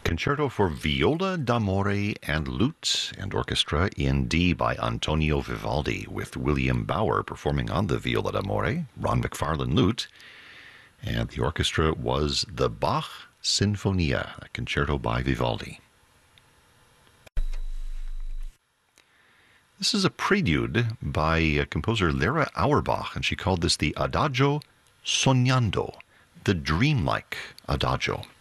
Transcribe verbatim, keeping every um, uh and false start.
Concerto for Viola d'Amore and Lute and Orchestra in D by Antonio Vivaldi, with William Bauer performing on the Viola d'Amore, Ron McFarlane lute, and the orchestra was the Bach Sinfonia, a concerto by Vivaldi. This is a prelude by uh, composer Lara Auerbach, and she called this the Adagio Sognando, the dreamlike Adagio.